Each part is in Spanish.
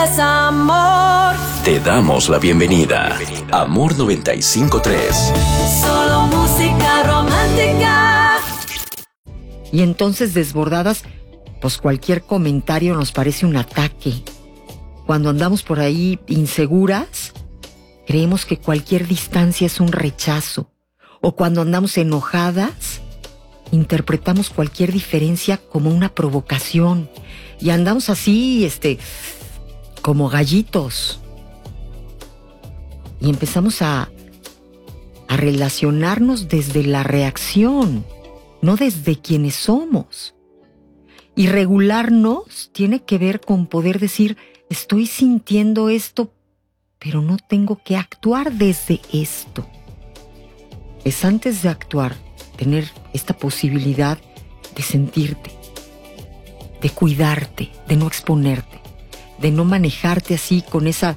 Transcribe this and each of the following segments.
Es amor. Te damos la bienvenida. Amor 95.3. Solo música romántica. Y entonces, desbordadas, pues cualquier comentario nos parece un ataque. Cuando andamos por ahí inseguras, creemos que cualquier distancia es un rechazo. O cuando andamos enojadas, interpretamos cualquier diferencia como una provocación. Y andamos así, como gallitos. Y empezamos a relacionarnos desde la reacción, no desde quienes somos. Y regularnos tiene que ver con poder decir, estoy sintiendo esto, pero no tengo que actuar desde esto. Es antes de actuar, tener esta posibilidad de sentirte, de cuidarte, de no exponerte, de no manejarte así con esa,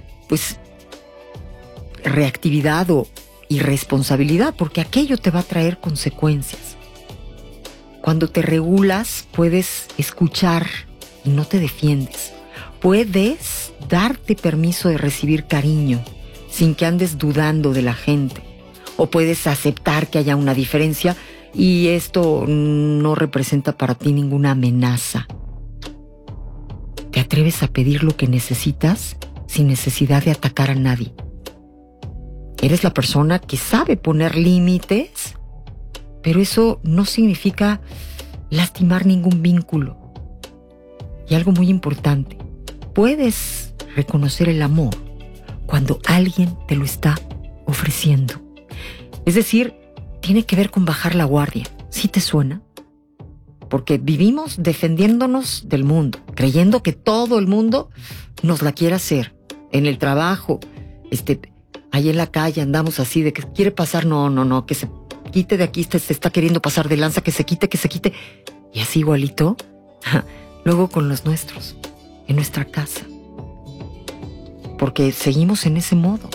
reactividad o irresponsabilidad, porque aquello te va a traer consecuencias. Cuando te regulas, puedes escuchar y no te defiendes. Puedes darte permiso de recibir cariño sin que andes dudando de la gente. O puedes aceptar que haya una diferencia y esto no representa para ti ninguna amenaza. ¿Te atreves a pedir lo que necesitas sin necesidad de atacar a nadie? Eres la persona que sabe poner límites, pero eso no significa lastimar ningún vínculo. Y algo muy importante, puedes reconocer el amor cuando alguien te lo está ofreciendo. Es decir, tiene que ver con bajar la guardia. ¿Sí te suena? Porque vivimos defendiéndonos del mundo, creyendo que todo el mundo nos la quiere hacer. En el trabajo, ahí en la calle andamos así de que quiere pasar, no, que se quite de aquí, se está queriendo pasar de lanza, que se quite. Y así igualito, luego con los nuestros, en nuestra casa. Porque seguimos en ese modo.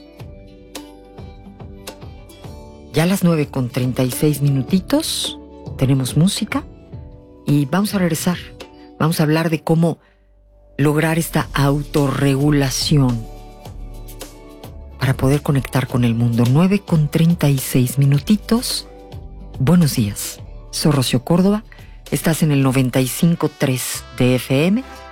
Ya a las 9:36 tenemos música y vamos a regresar. Vamos a hablar de cómo lograr esta autorregulación para poder conectar con el mundo. 9:36. Buenos días. Soy Rocío Córdoba. Estás en el 95.3 de FM.